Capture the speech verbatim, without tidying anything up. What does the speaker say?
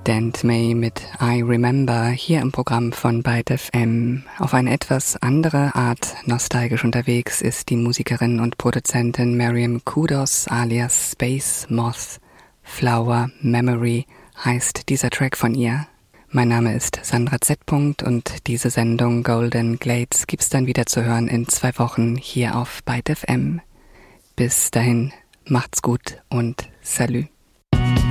Dent May mit I Remember hier im Programm von Byte F M. Auf eine etwas andere Art nostalgisch unterwegs ist die Musikerin und Produzentin Miriam Kudos alias Space Moth. Flower Memory heißt dieser Track von ihr. Mein Name ist Sandra Z. und diese Sendung Golden Glades gibt's dann wieder zu hören in zwei Wochen hier auf Byte F M. Bis dahin, macht's gut und Salü.